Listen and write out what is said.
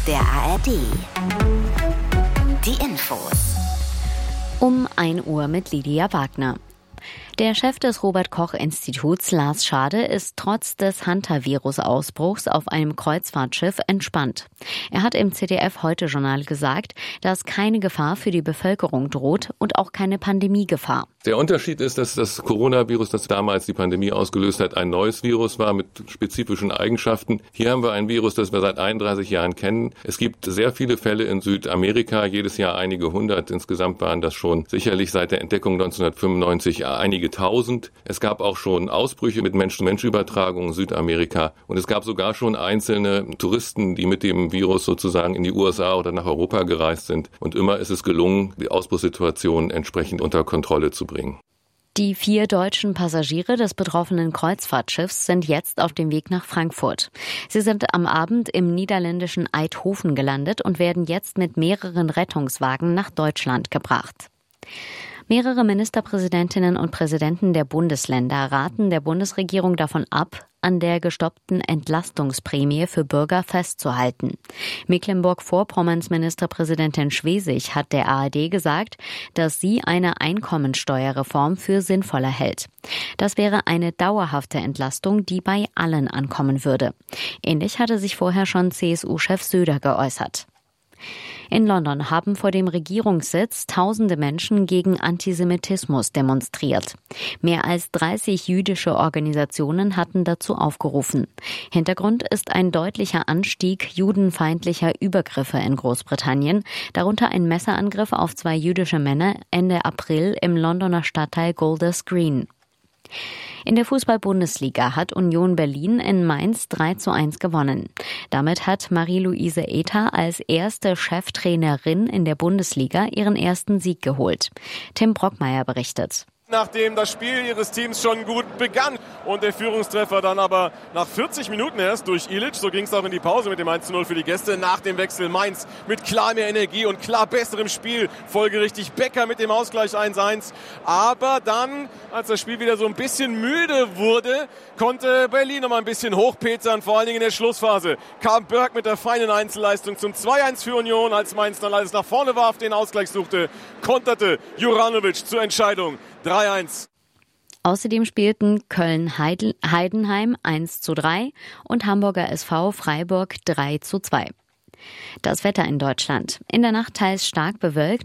der ARD. Die Infos. Um 1 Uhr mit Lydia Wagner. Der Chef des Robert-Koch-Instituts, Lars Schade, ist trotz des Hantavirus-Ausbruchs auf einem Kreuzfahrtschiff entspannt. Er hat im ZDF-Heute-Journal gesagt, dass keine Gefahr für die Bevölkerung droht und auch keine Pandemiegefahr. Der Unterschied ist, dass das Coronavirus, das damals die Pandemie ausgelöst hat, ein neues Virus war mit spezifischen Eigenschaften. Hier haben wir ein Virus, das wir seit 31 Jahren kennen. Es gibt sehr viele Fälle in Südamerika, jedes Jahr einige hundert. Insgesamt waren das schon sicherlich seit der Entdeckung 1995 einige tausend. Es gab auch schon Ausbrüche mit Mensch-zu-Mensch-Übertragungen in Südamerika. Und es gab sogar schon einzelne Touristen, die mit dem Virus sozusagen in die USA oder nach Europa gereist sind. Und immer ist es gelungen, die Ausbruchssituation entsprechend unter Kontrolle zu bringen. Die 4 deutschen Passagiere des betroffenen Kreuzfahrtschiffs sind jetzt auf dem Weg nach Frankfurt. Sie sind am Abend im niederländischen Eidhoven gelandet und werden jetzt mit mehreren Rettungswagen nach Deutschland gebracht. Mehrere Ministerpräsidentinnen und Präsidenten der Bundesländer raten der Bundesregierung davon ab, an der gestoppten Entlastungsprämie für Bürger festzuhalten. Mecklenburg-Vorpommerns Ministerpräsidentin Schwesig hat der ARD gesagt, dass sie eine Einkommensteuerreform für sinnvoller hält. Das wäre eine dauerhafte Entlastung, die bei allen ankommen würde. Ähnlich hatte sich vorher schon CSU-Chef Söder geäußert. In London haben vor dem Regierungssitz tausende Menschen gegen Antisemitismus demonstriert. Mehr als 30 jüdische Organisationen hatten dazu aufgerufen. Hintergrund ist ein deutlicher Anstieg judenfeindlicher Übergriffe in Großbritannien, darunter ein Messerangriff auf 2 jüdische Männer Ende April im Londoner Stadtteil Golders Green. In der Fußball-Bundesliga hat Union Berlin in Mainz 3:1 gewonnen. Damit hat Marie-Louise Ether als erste Cheftrainerin in der Bundesliga ihren ersten Sieg geholt. Tim Brockmeier berichtet. Nachdem das Spiel ihres Teams schon gut begann und der Führungstreffer dann aber nach 40 Minuten erst durch Ilic, so ging es auch in die Pause mit dem 1:0 für die Gäste, nach dem Wechsel Mainz mit klar mehr Energie und klar besserem Spiel, folgerichtig Becker mit dem Ausgleich 1:1, aber dann, als das Spiel wieder so ein bisschen müde wurde, konnte Berlin noch mal ein bisschen hochpetern, vor allen Dingen in der Schlussphase kam Berg mit der feinen Einzelleistung zum 2:1 für Union, als Mainz dann alles nach vorne warf, den Ausgleich suchte, konterte Juranovic zur Entscheidung. 3:1. Außerdem spielten Köln-Heidenheim 1:3 und Hamburger SV Freiburg 3:2. Das Wetter in Deutschland. In der Nacht teils stark bewölkt,